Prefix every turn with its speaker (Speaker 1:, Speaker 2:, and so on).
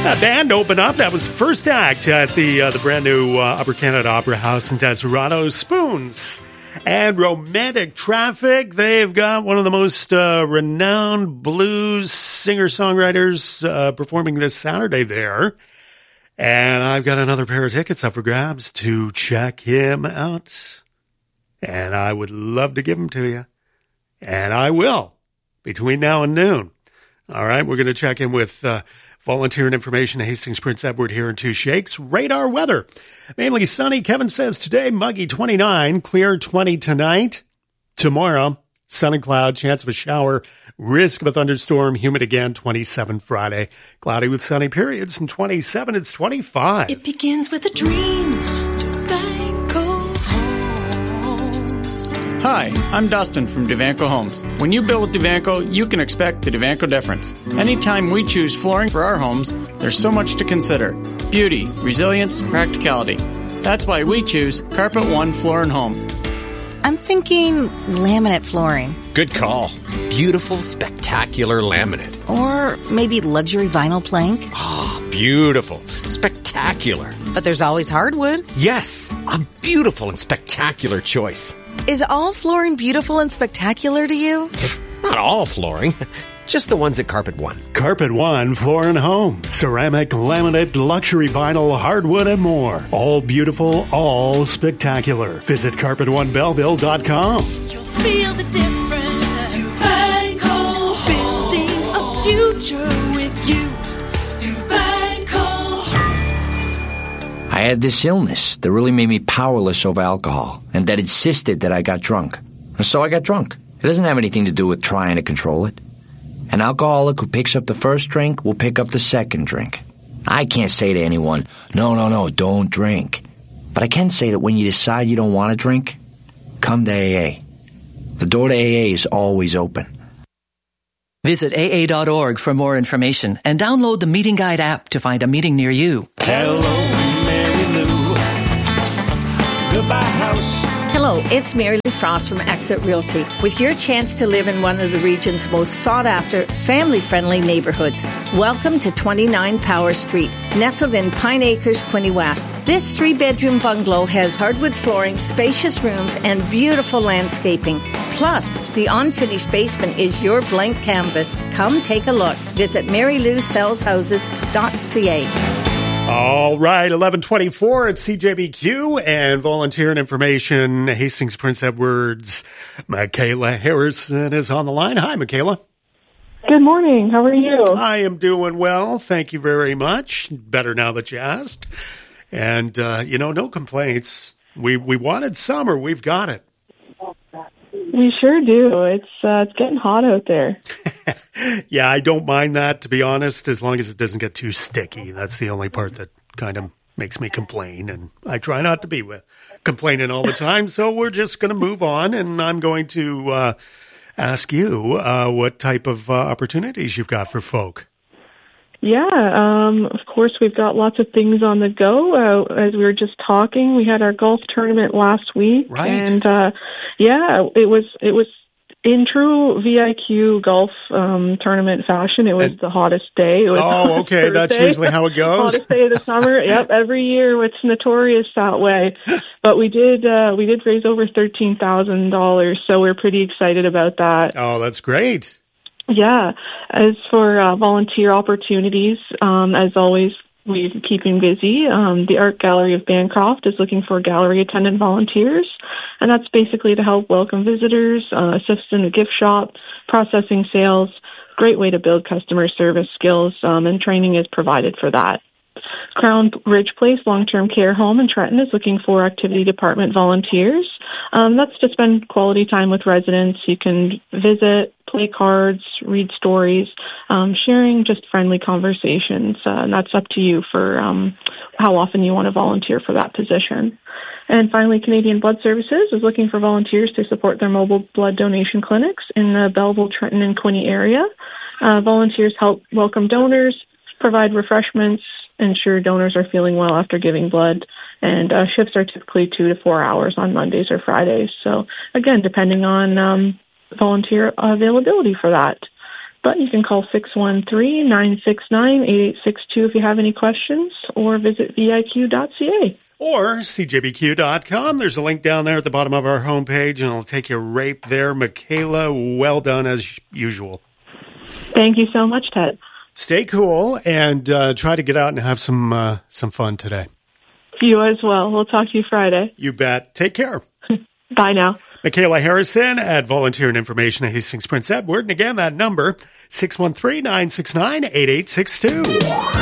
Speaker 1: That band opened up. That was the first act at the brand new Upper Canada Opera House in Deserato. Spoons and Romantic Traffic. They've got one of the most renowned blues singer-songwriters performing this Saturday there. And I've got another pair of tickets up for grabs to check him out. And I would love to give them to you. And I will, between now and noon. All right, we're going to check in with volunteer and information Hastings Prince Edward here in Two Shakes. Radar weather. Mainly sunny. Kevin says today, muggy 29, clear 20 tonight. Tomorrow, sun and cloud, chance of a shower, risk of a thunderstorm, humid again, 27 Friday. Cloudy with sunny periods, and 27, it's 25.
Speaker 2: It begins with a dream.
Speaker 3: Hi, I'm Dustin from Devanco Homes. When you build with Devanco, you can expect the Devanco difference. Anytime we choose flooring for our homes, there's so much to consider. Beauty, resilience, practicality. That's why we choose Carpet One Floor & Home.
Speaker 4: I'm thinking laminate flooring.
Speaker 5: Good call. Beautiful, spectacular laminate.
Speaker 4: Or maybe luxury vinyl plank.
Speaker 5: Ah, beautiful. Spectacular.
Speaker 4: But there's always hardwood.
Speaker 5: Yes, a beautiful and spectacular choice.
Speaker 4: Is all flooring beautiful and spectacular to you?
Speaker 5: Not all flooring. Just the ones at Carpet One.
Speaker 1: Carpet One Floor & Home. Ceramic, laminate, luxury vinyl, hardwood, and more. All beautiful, all spectacular. Visit CarpetOneBelleville.com.
Speaker 2: You'll feel the difference. Devanco, building a future with you. Devanco.
Speaker 6: I had this illness that really made me powerless over alcohol, and that insisted that I got drunk. And so I got drunk. It doesn't have anything to do with trying to control it. An alcoholic who picks up the first drink will pick up the second drink. I can't say to anyone, no, don't drink. But I can say that when you decide you don't want to drink, come to AA. The door to AA is always open.
Speaker 7: Visit AA.org for more information and download the Meeting Guide app to find a meeting near you.
Speaker 1: Hello, Mary Lou. Goodbye, house.
Speaker 8: Hello, it's Mary Lou Frost from Exit Realty with your chance to live in one of the region's most sought-after, family-friendly neighborhoods. Welcome to 29 Power Street, nestled in Pine Acres, Quinte West. This 3-bedroom bungalow has hardwood flooring, spacious rooms, and beautiful landscaping. Plus, the unfinished basement is your blank canvas. Come take a look. Visit MaryLouSellsHouses.ca.
Speaker 1: All right, 11:24 at CJBQ and volunteer and information. Hastings Prince Edwards, Michaela Harrison is on the line. Hi, Michaela.
Speaker 9: Good morning. How are you?
Speaker 1: I am doing well. Thank you very much. Better now that you asked. And, no complaints. We wanted summer. We've got it.
Speaker 9: We sure do. It's getting hot out there.
Speaker 1: Yeah, I don't mind that, to be honest, as long as it doesn't get too sticky. That's the only part that kind of makes me complain, and I try not to be complaining all the time, so we're just going to move on, and I'm going to ask you what type of opportunities you've got for folk.
Speaker 9: Yeah, of course, we've got lots of things on the go. As we were just talking, we had our golf tournament last week.
Speaker 1: Right.
Speaker 9: And, it was in true VIQ golf tournament fashion. It was the hottest day. It was
Speaker 1: okay. That's usually how it goes.
Speaker 9: Hottest day of the summer. Yep. Every year it's notorious that way. But we did raise over $13,000. So we're pretty excited about that.
Speaker 1: Oh, that's great.
Speaker 9: Yeah. As for volunteer opportunities, as always, we're keeping busy. The Art Gallery of Bancroft is looking for gallery attendant volunteers, and that's basically to help welcome visitors, assist in the gift shop, processing sales. Great way to build customer service skills, and training is provided for that. Crown Ridge Place Long-Term Care Home in Trenton is looking for activity department volunteers. That's to spend quality time with residents. You can visit, play cards, read stories, sharing just friendly conversations. And that's up to you for how often you want to volunteer for that position. And finally, Canadian Blood Services is looking for volunteers to support their mobile blood donation clinics in the Belleville, Trenton, and Quinte area. Volunteers help welcome donors, provide refreshments, ensure donors are feeling well after giving blood, and shifts are typically 2 to 4 hours on Mondays or Fridays. So, again, depending on volunteer availability for that. But you can call 613-969-8862 if you have any questions, or visit viq.ca.
Speaker 1: Or cjbq.com. There's a link down there at the bottom of our homepage, and it'll take you right there. Michaela, well done as usual.
Speaker 9: Thank you so much, Ted.
Speaker 1: Stay cool and try to get out and have some fun today.
Speaker 9: You as well. We'll talk to you Friday.
Speaker 1: You bet. Take care.
Speaker 9: Bye now.
Speaker 1: Michaela Harrison at Volunteer and Information at Hastings Prince Edward. And again, that number, 613-969-8862.